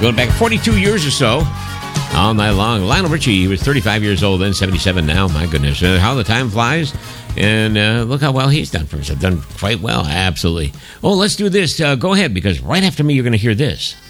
Going back 42 years or so, all night long. Lionel Richie, he was 35 years old then, 77 now. My goodness, how the time flies. And look how well he's done for himself. Done quite well, absolutely. Oh, let's do this. Go ahead, because right after me, you're going to hear this.